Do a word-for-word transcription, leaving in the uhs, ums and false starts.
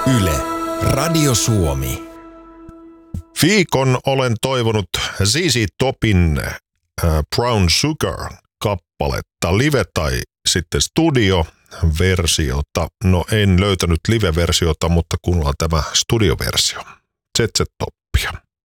Yle, Radio Suomi. Viikon olen toivonut Z Z Topin äh, Brown Sugar-kappaletta, live tai sitten studio-versiota. No en löytänyt live-versiota, mutta kuunnellaan tämä studioversio. Z Z Toppia.